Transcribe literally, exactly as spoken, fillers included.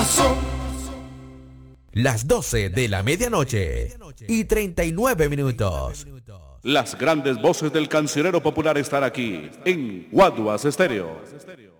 corazón. Las doce de la medianoche y treinta y nueve minutos. Las grandes voces del cancionero popular están aquí en Guaduas Estéreo.